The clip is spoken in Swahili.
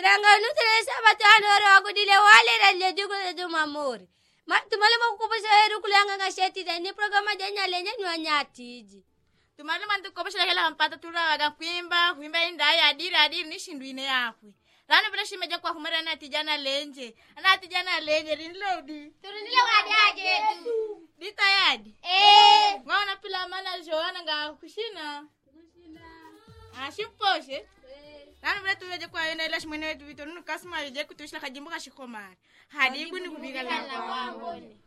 Tiranga nutresa batano ro dile wale ralle jugo de mamori. Ma tumale makukubisha heru kulanga ngasheti ni programa janya lenye nyanyatiji. Tumale mantu kubisha hela mpata turaga kuimba indaya adiri nishindwine yakwe. Rana bila shimeja kwa humera na tijana lenje. Ana tijana lenje rinlodi. Turindile wadaje tu. Dita yadi. Ngona pila mana Joana nga kushina. Shimposhe. Rana bila tuweje kwa yena ila shimene wetu vitu nunu kasma yeje kutushina kajimbo kashikomari. Hadi ibu ni kubiga la wangoni.